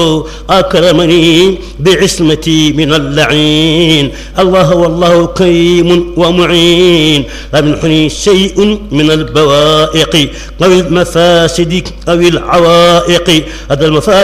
أكرمني بعصمتي من اللعين. الله والله كريم ومعين، لم يمنحني شيء من البوائق أو المفاسد أو العوائق. هذا المفاسد